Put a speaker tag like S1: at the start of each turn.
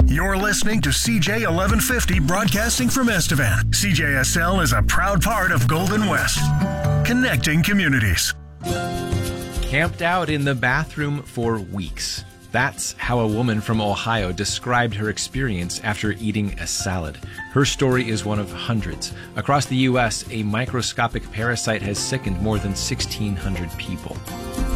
S1: You're listening to CJ 1150 broadcasting from Estevan. CJSL is a proud part of Golden West, connecting communities.
S2: Camped out in the bathroom for weeks. That's how a woman from Ohio described her experience after eating a salad. Her story is one of hundreds. Across the U.S., a microscopic parasite has sickened more than 1,600 people.